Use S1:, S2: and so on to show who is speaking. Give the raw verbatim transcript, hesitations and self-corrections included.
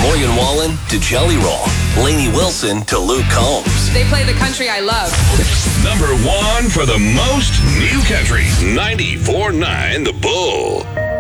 S1: Morgan Wallen to Jelly Roll. Lainey Wilson to Luke Combs.
S2: They play the country I love.
S3: Number one for the most new country. ninety-four point nine The Bull.